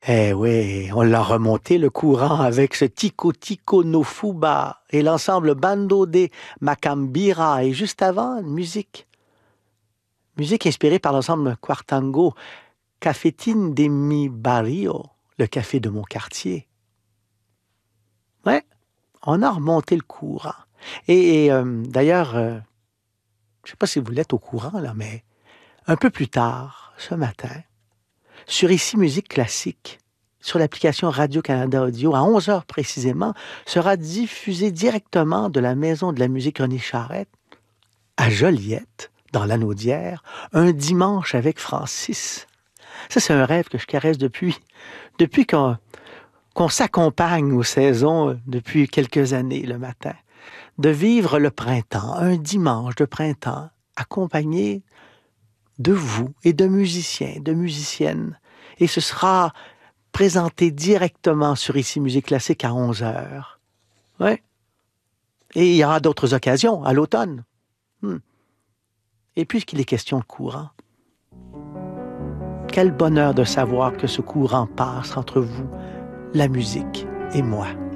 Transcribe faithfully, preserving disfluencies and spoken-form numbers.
Eh oui, on l'a remonté le courant avec ce Tico Tico no Fuba et l'ensemble Bando de Macambira. Et juste avant, musique. Musique inspirée par l'ensemble Quartango, Cafetin de mi barrio, le café de mon quartier. Ouais, on a remonté le courant. Et, et, euh, d'ailleurs, euh, je ne sais pas si vous l'êtes au courant, là, mais un peu plus tard, ce matin, sur Ici Musique Classique, sur l'application Radio-Canada Audio, à onze heures précisément, sera diffusé directement de la Maison de la musique René Charrette à Joliette, dans l'Anaudière, un dimanche avec Francis. Ça, c'est un rêve que je caresse depuis, depuis qu'on qu'on s'accompagne aux saisons depuis quelques années le matin. De vivre le printemps, un dimanche de printemps, accompagné de vous et de musiciens, de musiciennes. Et ce sera présenté directement sur Ici Musique Classique à onze heures. Ouais. Et il y aura d'autres occasions à l'automne. Hmm. Et puisqu'il est question de courant, quel bonheur de savoir que ce courant passe entre vous, la musique et moi.